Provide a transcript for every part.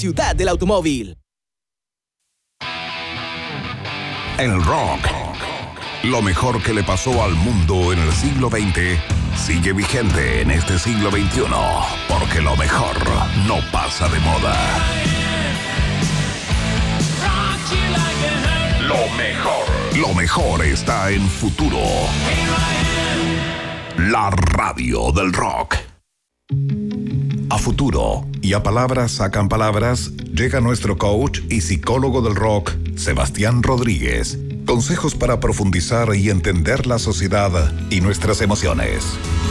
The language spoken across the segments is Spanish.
Ciudad del Automóvil. El rock, lo mejor que le pasó al mundo en el siglo XX, sigue vigente en este siglo XXI, porque lo mejor no pasa de moda. Lo mejor está en Futuro, la radio del rock. A Futuro y a Palabras Sacan Palabras llega nuestro coach y psicólogo del rock, Sebastián Rodríguez. Consejos para profundizar y entender la sociedad y nuestras emociones.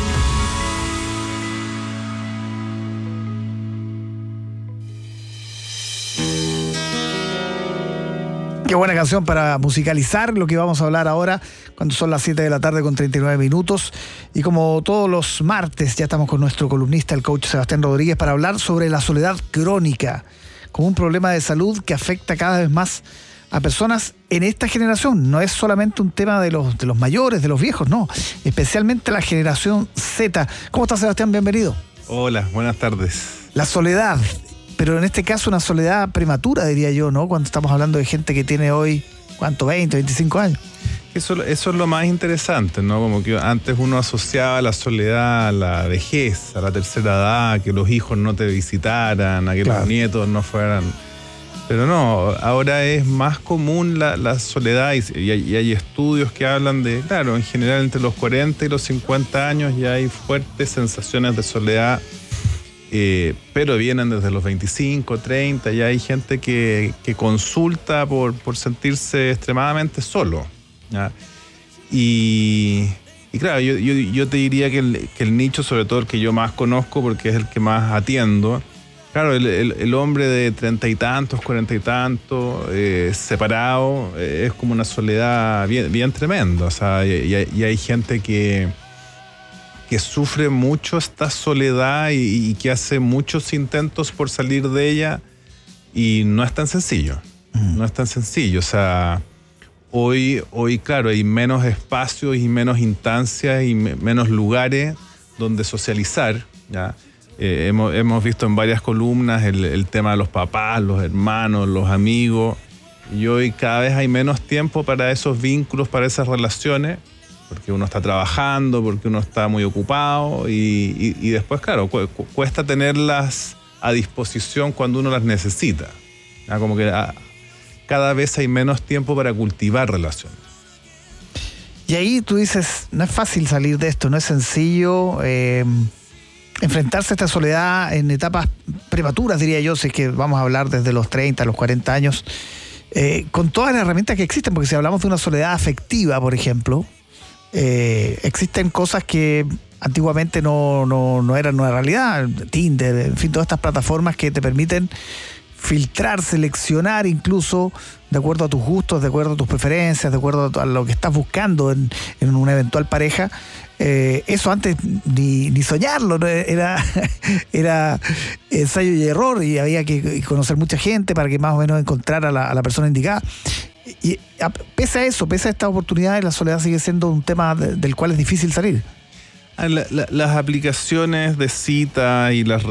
Qué buena canción para musicalizar lo que vamos a hablar ahora, cuando son las 7 de la tarde con 39 minutos. Y como todos los martes, ya estamos con nuestro columnista, el coach Sebastián Rodríguez, para hablar sobre la soledad crónica, como un problema de salud que afecta cada vez más a personas en esta generación. No es solamente un tema de los mayores, de los viejos, no. Especialmente la generación Z. ¿Cómo estás, Sebastián? Bienvenido. Hola, buenas tardes. La soledad, pero en este caso una soledad prematura, diría yo, ¿no? Cuando estamos hablando de gente que tiene hoy, ¿cuánto? 20, 25 años. Eso es lo más interesante, ¿no? Como que antes uno asociaba la soledad a la vejez, a la tercera edad, que los hijos no te visitaran, a que los nietos no fueran. Pero no, ahora es más común la soledad y hay estudios que hablan de, claro, en general entre los 40 y los 50 años ya hay fuertes sensaciones de soledad. Pero vienen desde los 25, 30, ya hay gente que consulta por sentirse extremadamente solo, ¿ya? Y claro, yo te diría que el nicho, sobre todo el que yo más conozco, porque es el que más atiendo, claro, el hombre de 30 y tantos, 40 y tantos, separado, es como una soledad bien tremenda. O sea, y hay gente que sufre mucho esta soledad y que hace muchos intentos por salir de ella y no es tan sencillo. No es tan sencillo. O sea, hoy claro, hay menos espacios y menos instancias y menos lugares donde socializar, ¿ya? Hemos visto en varias columnas el tema de los papás, los hermanos, los amigos, y hoy cada vez hay menos tiempo para esos vínculos, para esas relaciones, porque uno está trabajando, porque uno está muy ocupado y después, claro, cuesta tenerlas a disposición cuando uno las necesita. ¿Ya? Como que cada vez hay menos tiempo para cultivar relaciones. Y ahí tú dices, no es fácil salir de esto, no es sencillo enfrentarse a esta soledad en etapas prematuras, diría yo, si es que vamos a hablar desde los 30 a los 40 años, con todas las herramientas que existen, porque si hablamos de una soledad afectiva, por ejemplo, existen cosas que antiguamente no eran una realidad. Tinder, en fin, todas estas plataformas que te permiten filtrar, seleccionar incluso de acuerdo a tus gustos, de acuerdo a tus preferencias, de acuerdo a lo que estás buscando en una eventual pareja. Eso antes ni soñarlo, ¿no? Era ensayo y error, y había que conocer mucha gente para que más o menos encontrar a la persona indicada. Y pese a eso, pese a esta oportunidad, la soledad sigue siendo un tema del cual es difícil salir. Las aplicaciones de cita y las